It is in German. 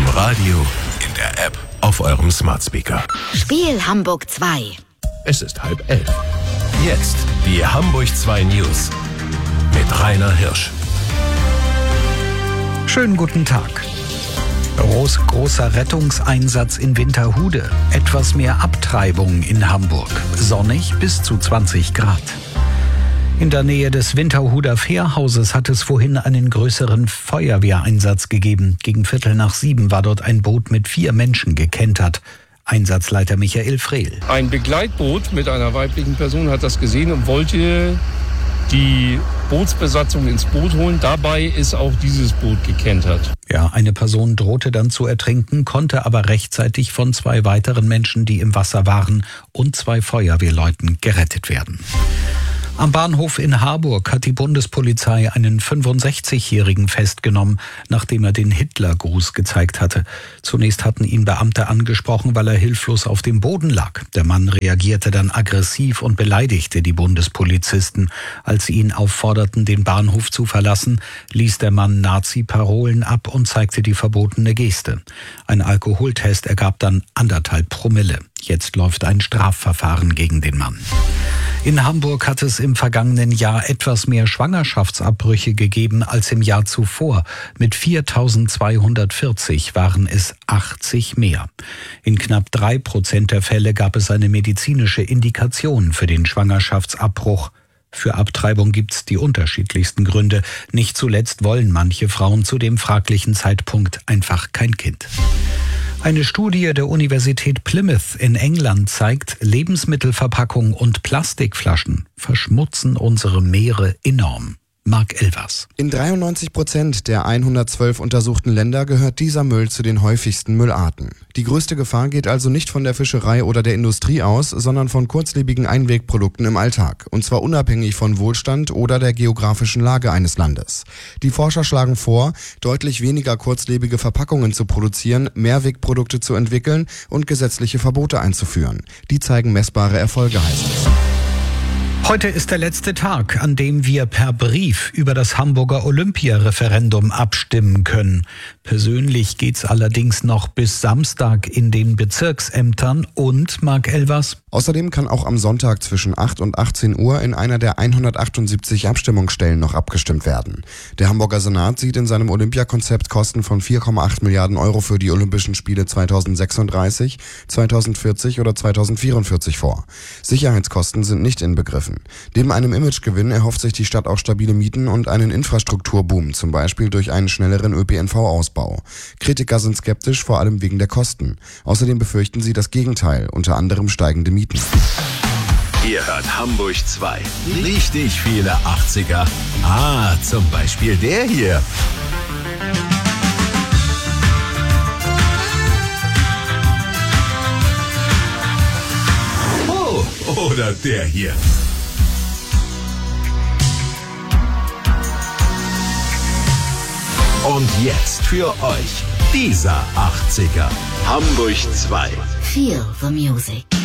Radio, in der App, auf eurem Smart Speaker. Spiel Hamburg 2. Es ist 10:30. Jetzt die Hamburg 2 News mit Rainer Hirsch. Schönen guten Tag. Großer Rettungseinsatz in Winterhude. Etwas mehr Abtreibung in Hamburg. Sonnig bis zu 20 Grad. In der Nähe des Winterhuder Fährhauses hat es vorhin einen größeren Feuerwehreinsatz gegeben. Gegen 6:15 war dort ein Boot mit 4 Menschen gekentert. Einsatzleiter Michael Frehl. Ein Begleitboot mit einer weiblichen Person hat das gesehen und wollte die Bootsbesatzung ins Boot holen. Dabei ist auch dieses Boot gekentert. Ja, eine Person drohte dann zu ertrinken, konnte aber rechtzeitig von 2 weiteren Menschen, die im Wasser waren, und 2 Feuerwehrleuten gerettet werden. Am Bahnhof in Harburg hat die Bundespolizei einen 65-Jährigen festgenommen, nachdem er den Hitlergruß gezeigt hatte. Zunächst hatten ihn Beamte angesprochen, weil er hilflos auf dem Boden lag. Der Mann reagierte dann aggressiv und beleidigte die Bundespolizisten. Als sie ihn aufforderten, den Bahnhof zu verlassen, ließ der Mann Nazi-Parolen ab und zeigte die verbotene Geste. Ein Alkoholtest ergab dann 1,5 Promille. Jetzt läuft ein Strafverfahren gegen den Mann. In Hamburg hat es im vergangenen Jahr etwas mehr Schwangerschaftsabbrüche gegeben als im Jahr zuvor. Mit 4.240 waren es 80 mehr. In knapp 3% der Fälle gab es eine medizinische Indikation für den Schwangerschaftsabbruch. Für Abtreibung gibt's die unterschiedlichsten Gründe. Nicht zuletzt wollen manche Frauen zu dem fraglichen Zeitpunkt einfach kein Kind. Eine Studie der Universität Plymouth in England zeigt, Lebensmittelverpackungen und Plastikflaschen verschmutzen unsere Meere enorm. Marc Elvers. In 93% der 112 untersuchten Länder gehört dieser Müll zu den häufigsten Müllarten. Die größte Gefahr geht also nicht von der Fischerei oder der Industrie aus, sondern von kurzlebigen Einwegprodukten im Alltag. Und zwar unabhängig von Wohlstand oder der geografischen Lage eines Landes. Die Forscher schlagen vor, deutlich weniger kurzlebige Verpackungen zu produzieren, Mehrwegprodukte zu entwickeln und gesetzliche Verbote einzuführen. Die zeigen messbare Erfolge, heißt es. Heute ist der letzte Tag, an dem wir per Brief über das Hamburger Olympia-Referendum abstimmen können. Persönlich geht's allerdings noch bis Samstag in den Bezirksämtern und, Marc Elvers? Außerdem kann auch am Sonntag zwischen 8 und 18 Uhr in einer der 178 Abstimmungsstellen noch abgestimmt werden. Der Hamburger Senat sieht in seinem Olympiakonzept Kosten von 4,8 Milliarden Euro für die Olympischen Spiele 2036, 2040 oder 2044 vor. Sicherheitskosten sind nicht inbegriffen. Neben einem Imagegewinn erhofft sich die Stadt auch stabile Mieten und einen Infrastrukturboom, zum Beispiel durch einen schnelleren ÖPNV-Ausbau. Kritiker sind skeptisch, vor allem wegen der Kosten. Außerdem befürchten sie das Gegenteil, unter anderem steigende Mieten. Ihr hört Hamburg 2. Richtig viele 80er. Zum Beispiel der hier. Oh, oder der hier. Und jetzt für euch dieser 80er. Hamburg 2. Feel the music.